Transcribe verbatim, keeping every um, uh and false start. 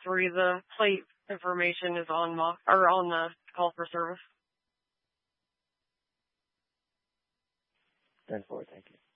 three, the plate information is on mo- or on the call for service. ten four, thank you.